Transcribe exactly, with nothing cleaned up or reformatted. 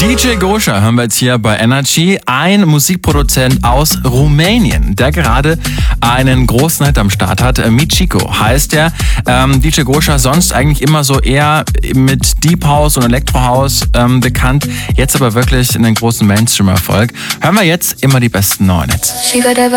D J Gosha hören wir jetzt hier bei Energy, ein Musikproduzent aus Rumänien, der gerade einen großen Hit am Start hat. Michiko heißt er. Ähm, D J Gosha sonst eigentlich immer so eher mit Deep House und Electro House ähm, bekannt, jetzt aber wirklich einen großen Mainstream-Erfolg. Hören wir jetzt immer die besten neuen Hits.